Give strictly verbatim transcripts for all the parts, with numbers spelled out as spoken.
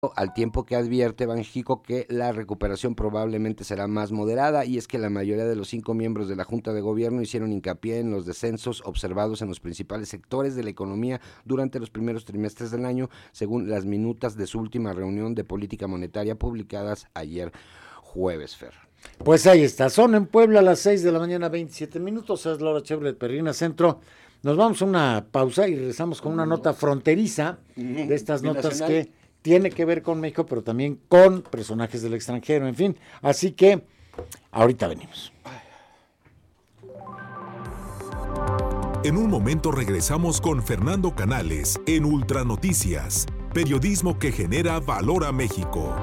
al tiempo que advierte Banxico que la recuperación probablemente será más moderada, y es que la mayoría de los cinco miembros de la Junta de Gobierno hicieron hincapié en los descensos observados en los principales sectores de la economía durante los primeros trimestres del año, según las minutas de su última reunión de política monetaria publicadas ayer jueves, Fer. Pues ahí está, son en Puebla a las seis de la mañana, veintisiete minutos, es la hora Chevrolet Perrina Centro. Nos vamos a una pausa y regresamos con una nota fronteriza, de estas notas que tiene que ver con México, pero también con personajes del extranjero, en fin. Así que, ahorita venimos. En un momento regresamos con Fernando Canales en Ultranoticias, periodismo que genera valor a México.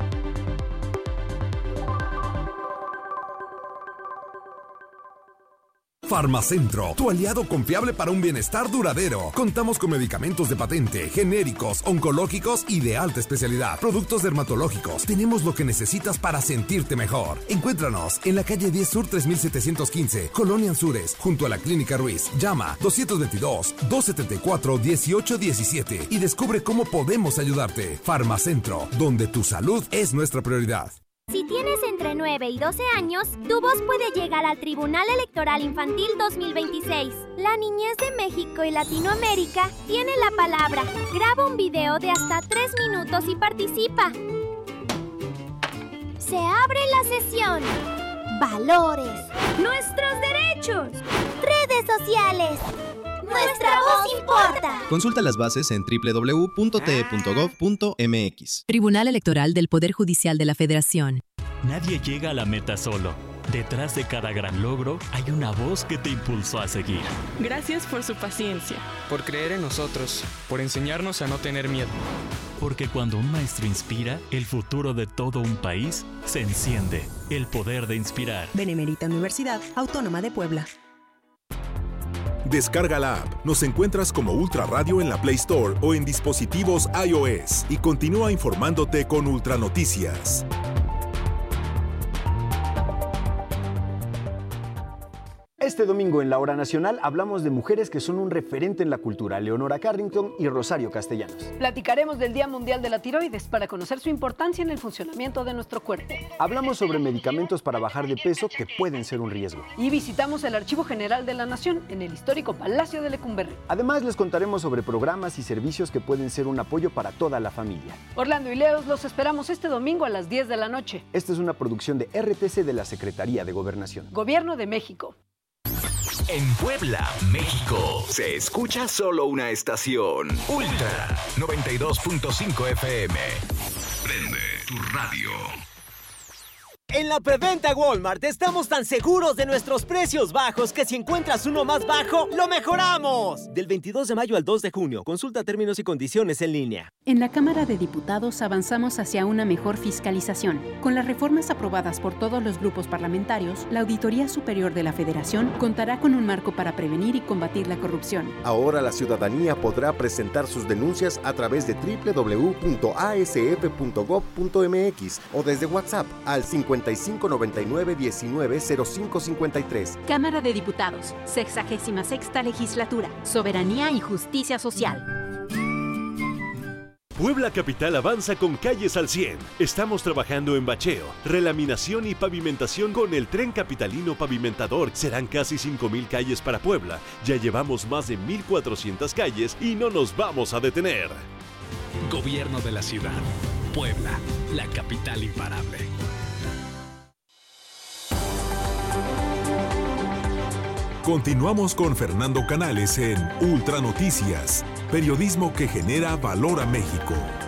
Farmacentro, tu aliado confiable para un bienestar duradero. Contamos con medicamentos de patente, genéricos, oncológicos y de alta especialidad. Productos dermatológicos. Tenemos lo que necesitas para sentirte mejor. Encuéntranos en la calle diez Sur tres mil setecientos quince, Colonia Anzures, junto a la Clínica Ruiz. Llama dos dos dos, dos siete cuatro, uno ocho uno siete y descubre cómo podemos ayudarte. Farmacentro, donde tu salud es nuestra prioridad. Si tienes entre nueve y doce años, tu voz puede llegar al Tribunal Electoral Infantil dos mil veintiséis. La niñez de México y Latinoamérica tiene la palabra. Graba un video de hasta tres minutos y participa. Se abre la sesión. Valores. Nuestros derechos. Redes sociales. ¡Nuestra voz importa! Consulta las bases en doble u doble u doble u punto t e punto gov punto m x. Tribunal Electoral del Poder Judicial de la Federación. Nadie llega a la meta solo. Detrás de cada gran logro hay una voz que te impulsó a seguir. Gracias por su paciencia. Por creer en nosotros. Por enseñarnos a no tener miedo. Porque cuando un maestro inspira, el futuro de todo un país se enciende. El poder de inspirar. Benemérita Universidad Autónoma de Puebla. Descarga la app, nos encuentras como Ultra Radio en la Play Store o en dispositivos iOS y continúa informándote con Ultranoticias. Este domingo en La Hora Nacional hablamos de mujeres que son un referente en la cultura, Leonora Carrington y Rosario Castellanos. Platicaremos del Día Mundial de la Tiroides para conocer su importancia en el funcionamiento de nuestro cuerpo. Hablamos sobre medicamentos para bajar de peso que pueden ser un riesgo. Y visitamos el Archivo General de la Nación en el histórico Palacio de Lecumberri. Además les contaremos sobre programas y servicios que pueden ser un apoyo para toda la familia. Orlando y Leos los esperamos este domingo a las diez de la noche. Esta es una producción de R T C de la Secretaría de Gobernación. Gobierno de México. En Puebla, México, se escucha solo una estación. Ultra noventa y dos punto cinco F M. Prende tu radio. En la preventa Walmart estamos tan seguros de nuestros precios bajos que si encuentras uno más bajo, ¡lo mejoramos! Del veintidós de mayo al dos de junio. Consulta términos y condiciones en línea. En la Cámara de Diputados avanzamos hacia una mejor fiscalización. Con las reformas aprobadas por todos los grupos parlamentarios, la Auditoría Superior de la Federación contará con un marco para prevenir y combatir la corrupción. Ahora la ciudadanía podrá presentar sus denuncias a través de doble u doble u doble u punto a s f punto gov punto m x o desde WhatsApp al cincuenta y cinco noventa y nueve diecinueve cero cinco cincuenta y tres. Cámara de Diputados, sexagésima sexta legislatura, soberanía y justicia social. Puebla Capital avanza con calles al cien. Estamos trabajando en bacheo, relaminación y pavimentación con el Tren Capitalino Pavimentador. Serán casi cinco mil calles para Puebla. Ya llevamos más de mil cuatrocientas calles y no nos vamos a detener. Gobierno de la ciudad. Puebla, la capital imparable. Continuamos con Fernando Canales en Ultranoticias, periodismo que genera valor a México.